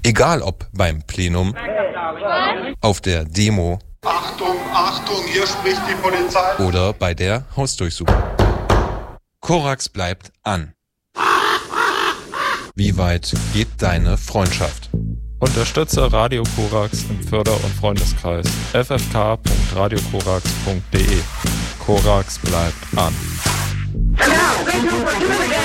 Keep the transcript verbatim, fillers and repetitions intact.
Egal ob beim Plenum, auf der Demo, Achtung, Achtung, hier spricht die Polizei. Oder bei der Hausdurchsuchung. Korax bleibt an. Wie weit geht deine Freundschaft? Unterstütze Radio Korax im Förder- und Freundeskreis. f f k punkt radio korax punkt d e. Korax bleibt an.